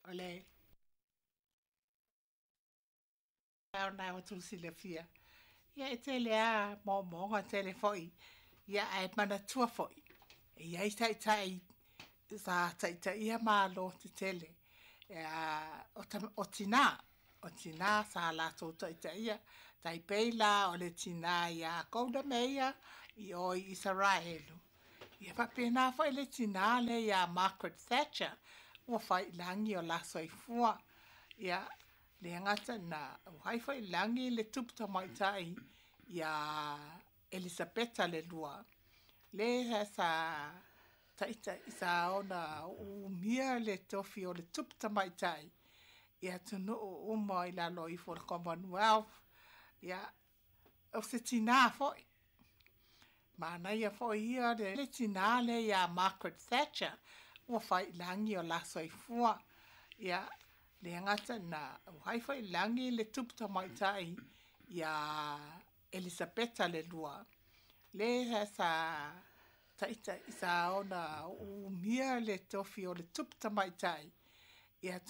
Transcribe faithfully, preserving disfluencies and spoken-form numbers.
ole au na o tu sile fia ia e tele a mo mo ha tele foi ia ai mana tua foi ia i tai tai sa tai tai ia malo te tele ia o ta o tina o tina sa la to tai tai ia tai peila o le tina ia ko da meia i o Israel ia fa pena foi le tina le ia Margaret Thatcher o fai langi o la soifua ia le ngata na wai fai langi le tupta mai tai ia Elisabetta le lua le ha sa taita isa ona o mia le tofi o le tupta mai tai ia tunu o mai la loi for Commonwealth ia o se tina foi mana ia foi ia le tina le ia Margaret Thatcher o fai langi o la soifua ia le ngata na wai fai langi le tupta mai tai ia Elisabetta le lua le ha sa taita isa ona o mia le tofi o le tupta mai tai ia